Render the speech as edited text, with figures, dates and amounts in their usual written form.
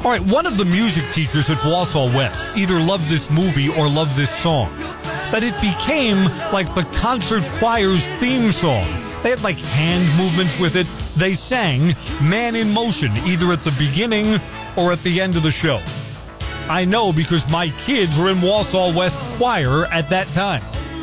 All right, one of the music teachers at Walsall West either loved this movie or loved this song. That it became like the concert choir's theme song. They had like hand movements with it. They sang Man in Motion either at the beginning or at the end of the show. I know because my kids were in Walsall West Choir at that time.